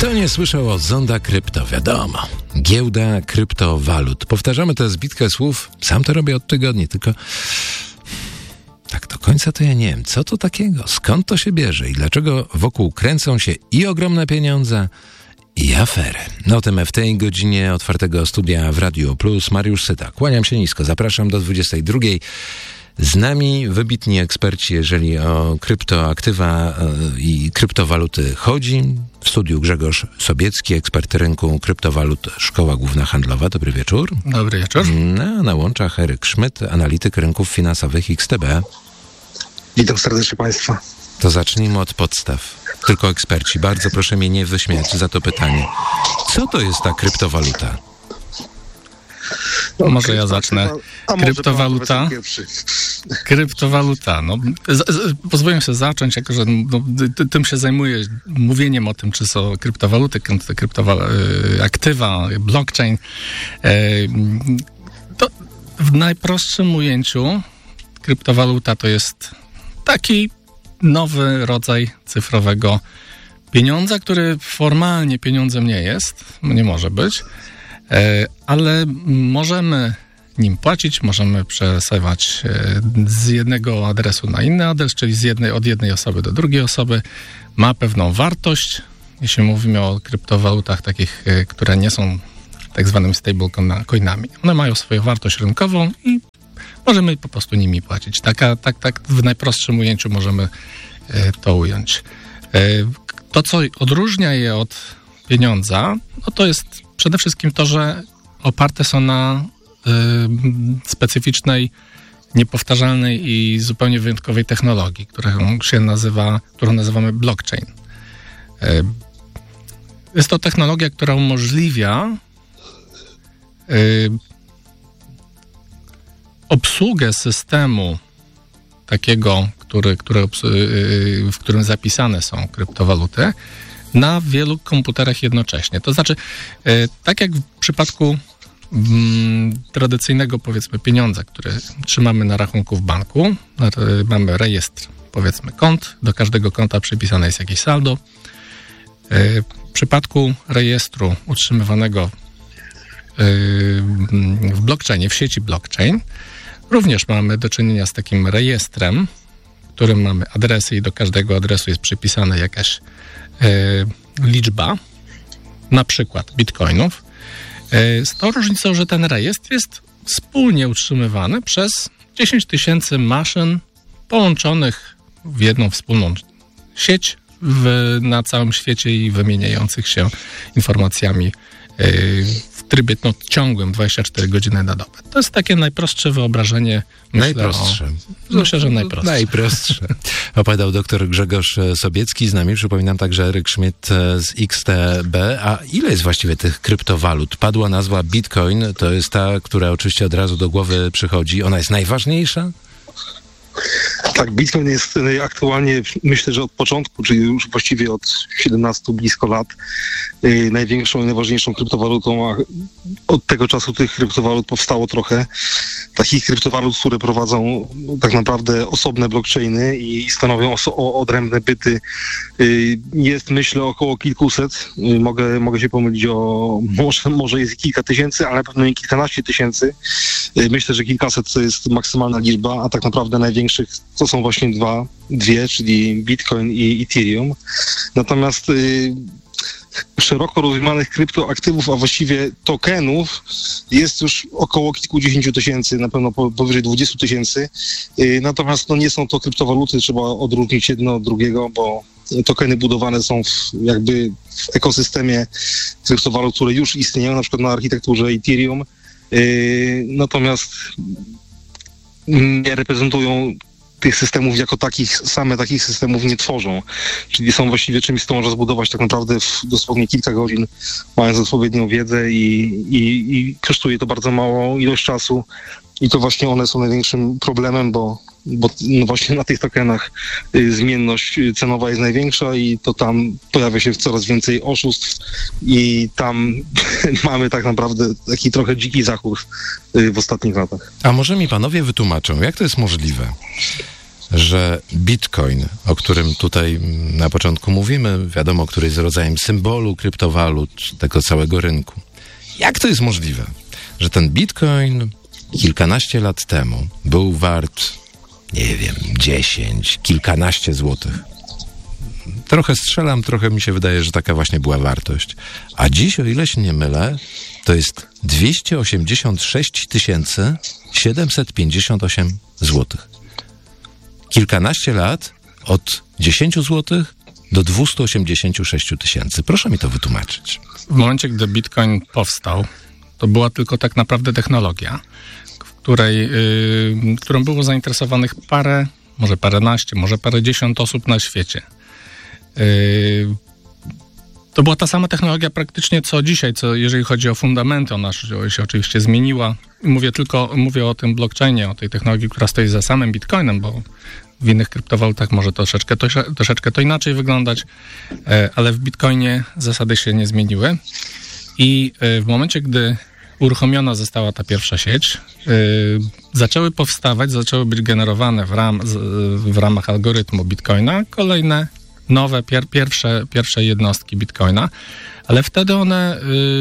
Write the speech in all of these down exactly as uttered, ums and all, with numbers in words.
Kto nie słyszał o Zonda Krypto? Wiadomo. Giełda kryptowalut. Powtarzamy tę zbitkę słów. Sam to robię od tygodni, tylko tak do końca to ja nie wiem, co to takiego, skąd to się bierze i dlaczego wokół kręcą się i ogromne pieniądze, i afery. No o tym w tej godzinie otwartego studia w Radio Plus. Mariusz Syta. Kłaniam się nisko. Zapraszam do dwudziestej drugiej. Z nami wybitni eksperci, jeżeli o kryptoaktywa i kryptowaluty chodzi. W studiu Grzegorz Sobiecki, ekspert rynku kryptowalut, Szkoła Główna Handlowa. Dobry wieczór. Dobry wieczór. No, na łączach Eryk Szmyt, analityk rynków finansowych X T B. Witam serdecznie Państwa. To zacznijmy od podstaw. Tylko eksperci. Bardzo proszę mnie nie wyśmiać za to pytanie. Co to jest ta kryptowaluta? No, może ja zacznę. A Kryptowaluta. Kryptowaluta. No, z, z, pozwolę sobie zacząć, jako że no, ty, tym się zajmuję, mówieniem o tym, czy są kryptowaluty, kryptoaktywa, blockchain. To w najprostszym ujęciu kryptowaluta to jest taki nowy rodzaj cyfrowego pieniądza, który formalnie pieniądzem nie jest, nie może być, ale możemy nim płacić, możemy przesyłać z jednego adresu na inny adres, czyli z jednej, od jednej osoby do drugiej osoby. Ma pewną wartość, jeśli mówimy o kryptowalutach takich, które nie są tak zwanymi stablecoinami. One mają swoją wartość rynkową i możemy po prostu nimi płacić. Taka, tak, tak w najprostszym ujęciu możemy to ująć. To, co odróżnia je od pieniądza, no to jest przede wszystkim to, że oparte są na y, specyficznej, niepowtarzalnej i zupełnie wyjątkowej technologii, którą się nazywa, którą nazywamy blockchain. Y, jest to technologia, która umożliwia y, obsługę systemu takiego, który, który, w którym zapisane są kryptowaluty, na wielu komputerach jednocześnie. To znaczy, tak jak w przypadku mm, tradycyjnego, powiedzmy, pieniądza, które trzymamy na rachunku w banku, mamy rejestr, powiedzmy, kont, do każdego konta przypisane jest jakieś saldo. W przypadku rejestru utrzymywanego w blockchainie, w sieci blockchain, również mamy do czynienia z takim rejestrem, w którym mamy adresy i do każdego adresu jest przypisana jakaś e, liczba, na przykład bitcoinów. E, z tą różnicą, że ten rejestr jest wspólnie utrzymywany przez dziesięć tysięcy maszyn połączonych w jedną wspólną sieć w, na całym świecie i wymieniających się informacjami e, w trybie no, ciągłym dwadzieścia cztery godziny na dobę. To jest takie najprostsze wyobrażenie. Myślę, najprostsze. O, myślę, że najprostsze. Najprostsze. Opowiadał doktor Grzegorz Sobiecki. Z nami, przypominam, także Eryk Szmyt z X T B. A ile jest właściwie tych kryptowalut? Padła nazwa Bitcoin. To jest ta, która oczywiście od razu do głowy przychodzi. Ona jest najważniejsza? Tak, Bitcoin jest aktualnie, myślę, że od początku, czyli już właściwie od siedemnastu blisko lat, yy, największą i najważniejszą kryptowalutą, a od tego czasu tych kryptowalut powstało trochę. Takich kryptowalut, które prowadzą no, tak naprawdę osobne blockchainy i stanowią oso- odrębne byty, yy, jest, myślę, około kilkuset. Yy, mogę, mogę się pomylić o, może, może jest kilka tysięcy, ale na pewno nie kilkanaście tysięcy. Yy, myślę, że kilkaset to jest maksymalna liczba, a tak naprawdę największych to są właśnie dwa, dwie, czyli Bitcoin i Ethereum. Natomiast y, szeroko rozumianych kryptoaktywów, a właściwie tokenów jest już około kilkudziesięciu tysięcy, na pewno powyżej dwudziestu tysięcy. Y, natomiast no, nie są to kryptowaluty, trzeba odróżnić jedno od drugiego, bo tokeny budowane są w, jakby w ekosystemie kryptowalut, które już istnieją, na przykład na architekturze Ethereum. Y, natomiast nie reprezentują tych systemów jako takich, same takich systemów nie tworzą. Czyli są właściwie czymś, co można zbudować tak naprawdę w dosłownie kilka godzin, mając odpowiednią wiedzę i, i, i kosztuje to bardzo małą ilość czasu. I to właśnie one są największym problemem, bo, bo no właśnie na tych tokenach y, zmienność cenowa jest największa i to tam pojawia się coraz więcej oszustw i tam mamy tak naprawdę taki trochę dziki zachód y, w ostatnich latach. A może mi panowie wytłumaczą, jak to jest możliwe, że Bitcoin, o którym tutaj na początku mówimy, wiadomo, który jest rodzajem symbolu kryptowalut, tego całego rynku. Jak to jest możliwe, że ten Bitcoin kilkanaście lat temu był wart, nie wiem, dziesięć, kilkanaście złotych? Trochę strzelam, trochę mi się wydaje, że taka właśnie była wartość. A dziś, o ile się nie mylę, to jest dwieście osiemdziesiąt sześć tysięcy siedemset pięćdziesiąt osiem złotych. Kilkanaście lat od dziesięć złotych do dwieście osiemdziesiąt sześć tysięcy. Proszę mi to wytłumaczyć. W momencie, gdy Bitcoin powstał, to była tylko tak naprawdę technologia, w której, yy, którą było zainteresowanych parę, może paręnaście, może parędziesiąt osób na świecie. Yy, to była ta sama technologia praktycznie co dzisiaj, co jeżeli chodzi o fundamenty, ona się oczywiście zmieniła. Mówię tylko, mówię o tym blockchainie, o tej technologii, która stoi za samym Bitcoinem, bo w innych kryptowalutach może troszeczkę to, troszeczkę to inaczej wyglądać, ale w Bitcoinie zasady się nie zmieniły. I w momencie, gdy uruchomiona została ta pierwsza sieć, zaczęły powstawać, zaczęły być generowane w, ram, w ramach algorytmu Bitcoina kolejne nowe, pier, pierwsze, pierwsze jednostki Bitcoina, ale wtedy one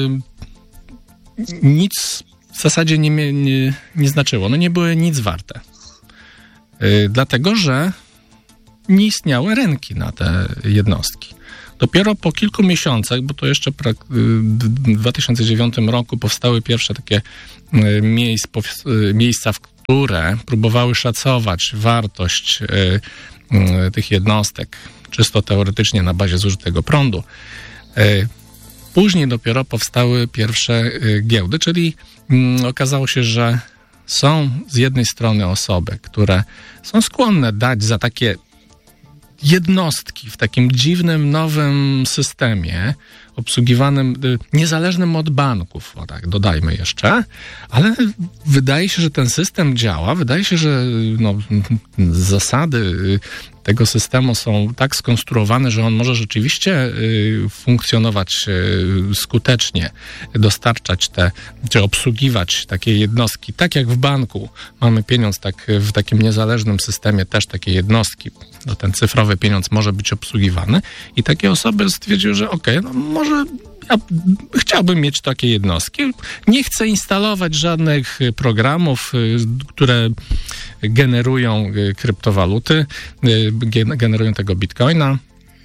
y, nic w zasadzie nie, nie, nie znaczyło. No nie były nic warte. Y, dlatego, że nie istniały rynki na te jednostki. Dopiero po kilku miesiącach, bo to jeszcze pra, y, w dwa tysiące dziewiątym roku powstały pierwsze takie y, miejsc, po, y, miejsca, w które próbowały szacować wartość y, y, tych jednostek, czysto teoretycznie na bazie zużytego prądu. Później dopiero powstały pierwsze giełdy, czyli okazało się, że są z jednej strony osoby, które są skłonne dać za takie jednostki w takim dziwnym, nowym systemie, obsługiwanym, niezależnym od banków, o tak, dodajmy jeszcze, ale wydaje się, że ten system działa, wydaje się, że no, zasady tego systemu są tak skonstruowane, że on może rzeczywiście funkcjonować skutecznie, dostarczać te, czy obsługiwać takie jednostki, tak jak w banku mamy pieniądz, tak w takim niezależnym systemie też takie jednostki, no, ten cyfrowy pieniądz może być obsługiwany i takie osoby stwierdziły, że okej, okay, no może ja chciałbym mieć takie jednostki. Nie chcę instalować żadnych programów, które generują kryptowaluty, generują tego bitcoina.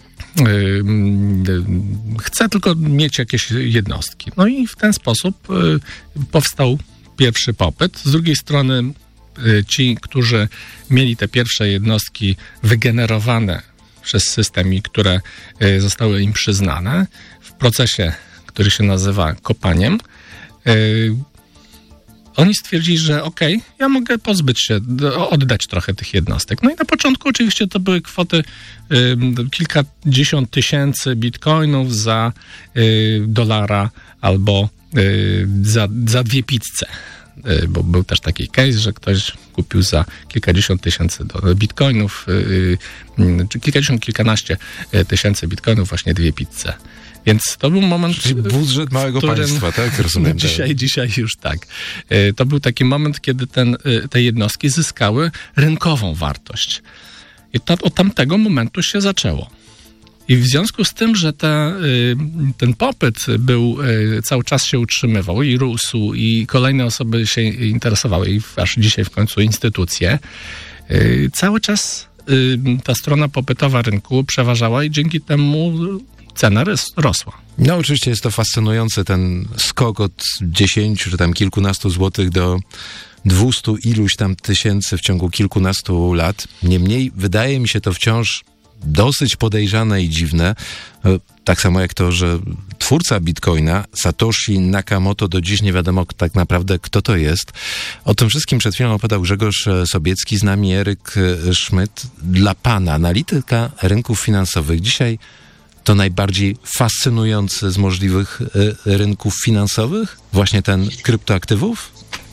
Chcę tylko mieć jakieś jednostki. No i w ten sposób powstał pierwszy popyt. Z drugiej strony ci, którzy mieli te pierwsze jednostki wygenerowane przez system i które zostały im przyznane w procesie, który się nazywa kopaniem, yy, oni stwierdzili, że okej, okay, ja mogę pozbyć się, oddać trochę tych jednostek. No i na początku oczywiście to były kwoty yy, kilkadziesiąt tysięcy bitcoinów za yy, dolara albo yy, za, za dwie pizze. Bo był też taki case, że ktoś kupił za kilkadziesiąt tysięcy bitcoinów, czy kilkadziesiąt, kilkanaście tysięcy bitcoinów właśnie dwie pizze. Więc to był moment... Czyli budżet małego państwa, tak? Rozumiem. Dzisiaj, dzisiaj już tak. To był taki moment, kiedy ten, te jednostki zyskały rynkową wartość. I to, od tamtego momentu się zaczęło. I w związku z tym, że te, ten popyt był, cały czas się utrzymywał i rósł i kolejne osoby się interesowały i aż dzisiaj w końcu instytucje, cały czas ta strona popytowa rynku przeważała i dzięki temu cena rosła. No oczywiście jest to fascynujące, ten skok od dziesięciu czy tam kilkunastu złotych do dwustu iluś tam tysięcy w ciągu kilkunastu lat. Niemniej wydaje mi się to wciąż dosyć podejrzane i dziwne. Tak samo jak to, że twórca Bitcoina, Satoshi Nakamoto, do dziś nie wiadomo tak naprawdę, kto to jest. O tym wszystkim przed chwilą opowiadał Grzegorz Sobiecki, z nami Eryk Szmyt. Dla pana, analityka rynków finansowych, dzisiaj to najbardziej fascynujący z możliwych rynków finansowych? Właśnie ten kryptoaktywów?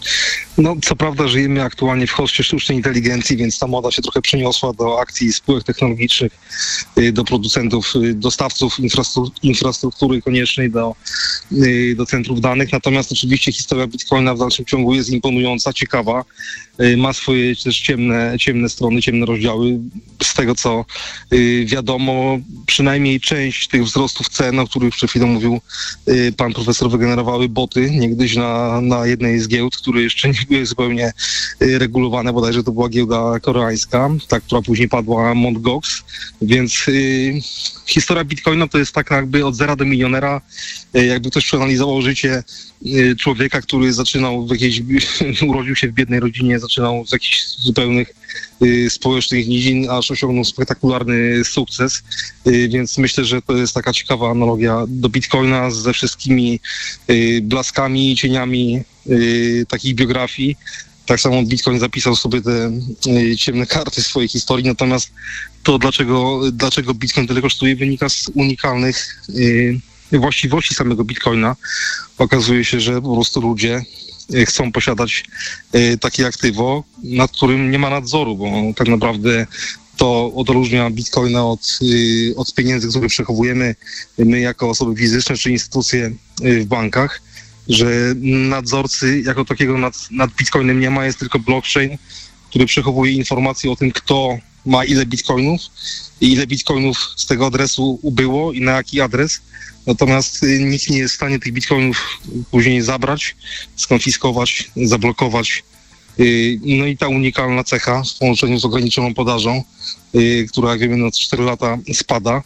No, co prawda żyjemy aktualnie w hoście sztucznej inteligencji, więc ta moda się trochę przeniosła do akcji spółek technologicznych, do producentów, dostawców infrastruktury koniecznej do, do centrów danych. Natomiast oczywiście historia Bitcoina w dalszym ciągu jest imponująca, ciekawa. Ma swoje też ciemne, ciemne strony, ciemne rozdziały. Z tego, co wiadomo, przynajmniej część tych wzrostów cen, o których przed chwilą mówił pan profesor, wygenerowały boty niegdyś na, na jednej z giełd, które jeszcze nie były zupełnie regulowane, bodajże to była giełda koreańska, ta, która później padła Mt. Gox, więc y, historia Bitcoina to jest tak jakby od zera do milionera, y, jakby ktoś przeanalizował życie y, człowieka, który zaczynał w jakiejś, urodził się w biednej rodzinie, zaczynał z jakichś zupełnych y, społecznych dziedzin, aż osiągnął spektakularny sukces, y, więc myślę, że to jest taka ciekawa analogia do Bitcoina ze wszystkimi y, blaskami i cieniami y, takich biografii. Tak samo Bitcoin zapisał sobie te y, ciemne karty swojej historii, natomiast to, dlaczego, dlaczego Bitcoin tyle kosztuje, wynika z unikalnych y, właściwości samego Bitcoina. Okazuje się, że po prostu ludzie y, chcą posiadać y, takie aktywo, nad którym nie ma nadzoru, bo tak naprawdę to odróżnia Bitcoina od, y, od pieniędzy, które przechowujemy my jako osoby fizyczne czy instytucje y, w bankach, że nadzorcy jako takiego nad, nad Bitcoinem nie ma, jest tylko blockchain, który przechowuje informacje o tym, kto ma ile bitcoinów i ile bitcoinów z tego adresu ubyło i na jaki adres. Natomiast nikt nie jest w stanie tych bitcoinów później zabrać, skonfiskować, zablokować. No i ta unikalna cecha w połączeniu z ograniczoną podażą, która jak wiemy na cztery lata spada,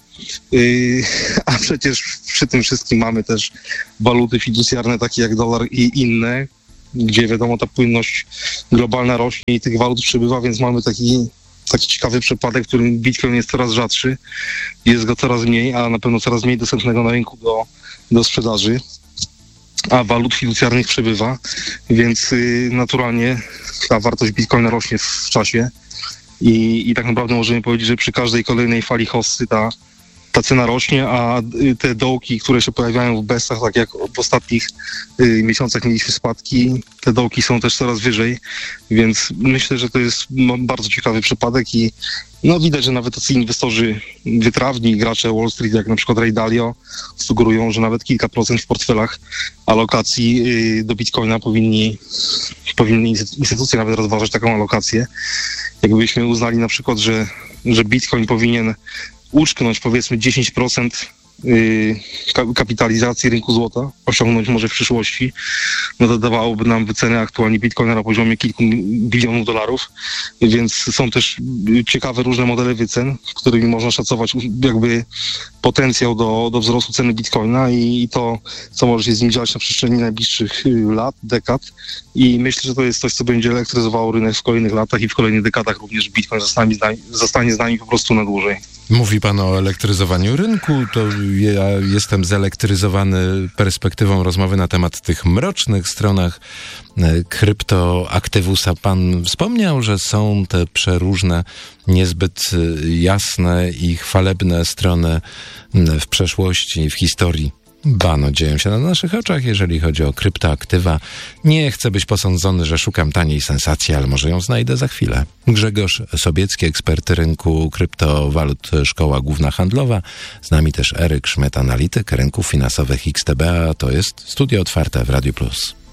a przecież przy tym wszystkim mamy też waluty fiducjarne takie jak dolar i inne, gdzie wiadomo ta płynność globalna rośnie i tych walut przybywa, więc mamy taki, taki ciekawy przypadek, w którym Bitcoin jest coraz rzadszy, jest go coraz mniej, a na pewno coraz mniej dostępnego na rynku do, do sprzedaży, a walut fiducjarnych przybywa, więc y, naturalnie ta wartość Bitcoina rośnie w czasie i, i tak naprawdę możemy powiedzieć, że przy każdej kolejnej fali hossy ta, ta cena rośnie, a y, te dołki, które się pojawiają w bestach, tak jak w ostatnich y, miesiącach mieliśmy spadki, te dołki są też coraz wyżej, więc myślę, że to jest no, bardzo ciekawy przypadek i no widać, że nawet tacy inwestorzy wytrawni, gracze Wall Street, jak na przykład Ray Dalio, sugerują, że nawet kilka procent w portfelach alokacji y, do Bitcoina powinni, powinny instytucje nawet rozważać taką alokację. Jakbyśmy uznali na przykład, że, że Bitcoin powinien uczknąć powiedzmy dziesięć procent kapitalizacji rynku złota, osiągnąć może w przyszłości, no to dawałoby nam wycenę aktualnie Bitcoina na poziomie kilku bilionów dolarów, więc są też ciekawe różne modele wycen, którymi można szacować jakby potencjał do, do wzrostu ceny Bitcoina i, i to, co może się z nim dziać na przestrzeni najbliższych lat, dekad i myślę, że to jest coś, co będzie elektryzowało rynek w kolejnych latach i w kolejnych dekadach również Bitcoin zostanie, zostanie z nami po prostu na dłużej. Mówi pan o elektryzowaniu rynku, to ja jestem zelektryzowany perspektywą rozmowy na temat tych mrocznych stronach kryptoaktywusa. Pan wspomniał, że są te przeróżne, niezbyt jasne i chwalebne strony w przeszłości, w historii. Bano dzieją się na naszych oczach, jeżeli chodzi o kryptoaktywa. Nie chcę być posądzony, że szukam taniej sensacji, ale może ją znajdę za chwilę. Grzegorz Sobiecki, ekspert rynku kryptowalut, Szkoła Główna Handlowa. Z nami też Eryk Szmyt, analityk rynków finansowych X T B, a to jest Studio Otwarte w Radiu Plus.